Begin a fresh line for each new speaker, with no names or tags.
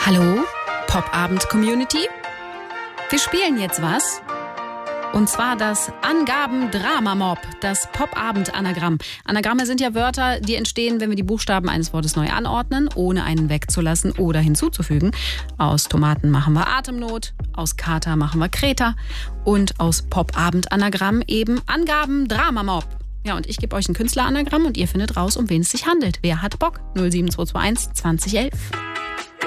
Hallo, Popabend-Community? Wir spielen jetzt was. Und zwar das Angaben-Drama-Mob, das Popabend-Anagramm. Anagramme sind ja Wörter, die entstehen, wenn wir die Buchstaben eines Wortes neu anordnen, ohne einen wegzulassen oder hinzuzufügen. Aus Tomaten machen wir Atemnot, aus Kater machen wir Kreta und aus Popabend-Anagramm eben Angaben-Drama-Mob. Ja, und ich gebe euch ein Künstleranagramm und ihr findet raus, um wen es sich handelt. Wer hat Bock? 07221 2011.